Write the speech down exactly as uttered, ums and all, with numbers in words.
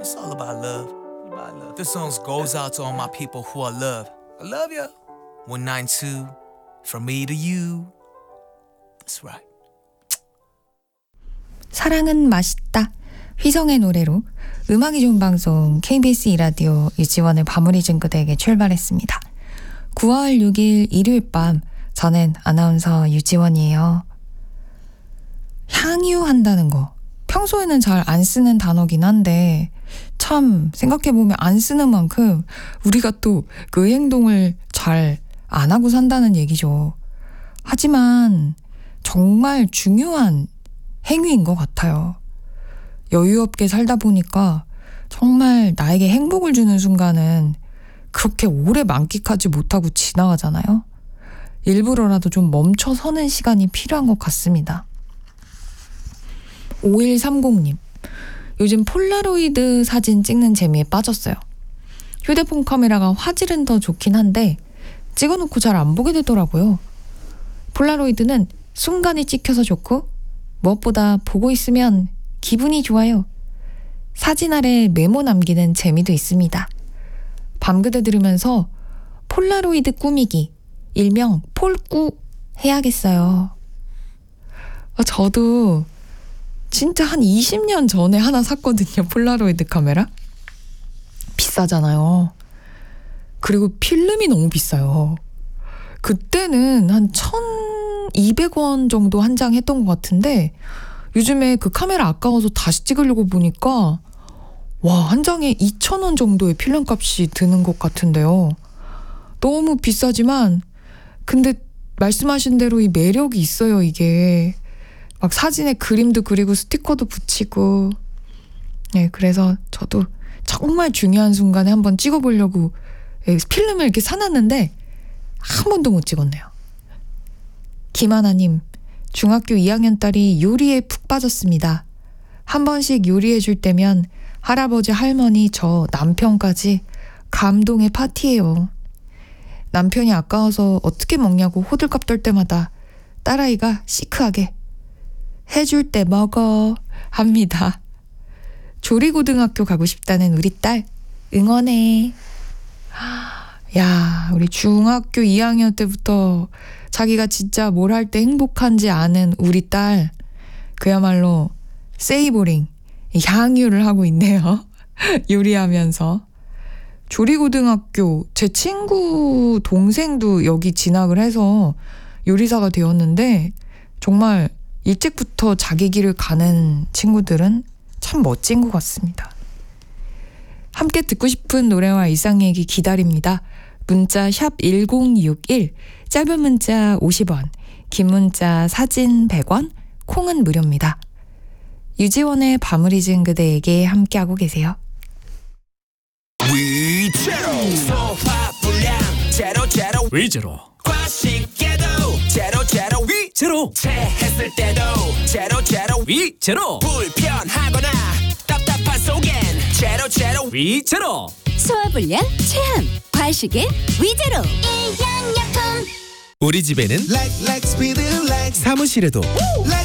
It's all about love. About love. This song goes out to all my people who I love. I love you. one ninety-two, from me to you. That's right. 사랑은 맛있다. 휘성의 노래로 음악이 좋은 방송 케이비에스 이 라디오 유지원의 밤을 잊은 그대에게 출발했습니다. 구월 육일 일요일 밤, 저는 아나운서 유지원이에요. 향유한다는 거, 평소에는 잘 안 쓰는 단어긴 한데 참 생각해보면 안 쓰는 만큼 우리가 또 그 행동을 잘 안 하고 산다는 얘기죠. 하지만 정말 중요한 행위인 것 같아요. 여유 없게 살다 보니까 정말 나에게 행복을 주는 순간은 그렇게 오래 만끽하지 못하고 지나가잖아요. 일부러라도 좀 멈춰서는 시간이 필요한 것 같습니다. 오일삼공님, 요즘 폴라로이드 사진 찍는 재미에 빠졌어요. 휴대폰 카메라가 화질은 더 좋긴 한데 찍어놓고 잘 안 보게 되더라고요. 폴라로이드는 순간에 찍혀서 좋고 무엇보다 보고 있으면 기분이 좋아요. 사진 아래 메모 남기는 재미도 있습니다. 밤그대 들으면서 폴라로이드 꾸미기, 일명 폴꾸 해야겠어요. 저도 진짜 한 이십 년 전에 하나 샀거든요. 폴라로이드 카메라. 비싸잖아요. 그리고 필름이 너무 비싸요. 그때는 한 천이백 원 정도 한 장 했던 것 같은데 요즘에 그 카메라 아까워서 다시 찍으려고 보니까 와, 한 장에 이천 원 정도의 필름 값이 드는 것 같은데요. 너무 비싸지만 근데 말씀하신 대로 이 매력이 있어요. 이게 막 사진에 그림도 그리고 스티커도 붙이고. 네, 그래서 저도 정말 중요한 순간에 한번 찍어보려고 필름을 이렇게 사놨는데 한 번도 못 찍었네요. 김하나님, 중학교 이 학년 딸이 요리에 푹 빠졌습니다. 한 번씩 요리해 줄 때면 할아버지, 할머니, 저, 남편까지 감동의 파티예요. 남편이 아까워서 어떻게 먹냐고 호들갑 떨 때마다 딸아이가 시크하게 해줄 때 먹어 합니다. 조리고등학교 가고 싶다는 우리 딸 응원해. 야, 우리 중학교 이 학년 때부터 자기가 진짜 뭘 할 때 행복한지 아는 우리 딸, 그야말로 세이보링, 향유를 하고 있네요. 요리하면서. 조리고등학교, 제 친구 동생도 여기 진학을 해서 요리사가 되었는데 정말 일찍부터 자기 길을 가는 친구들은 참 멋진 것 같습니다. 함께 듣고 싶은 노래와 일상 얘기 기다립니다. 문자 샵 일공육일, 짧은 문자 오십 원, 긴 문자 사진 백 원, 콩은 무료입니다. 유지원의 밤을 잊은 그대에게 함께하고 계세요. 위제로 소화 불량 제로 제로 위제로 과식에도 제로 제로 위제로 체했을 때도 제로 제로 위제로 불편하거나 답답한 속엔 제로 제로 위제로 소화불량, 체함, 과식엔 위제로. 우리 집에는 사무실에도